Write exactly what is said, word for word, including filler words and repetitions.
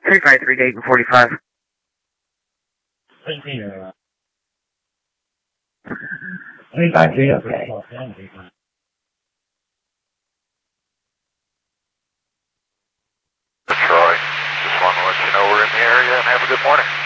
three five three, Dayton forty-five. three five three, okay. Troy, just want to let you know we're in the area and have a good morning.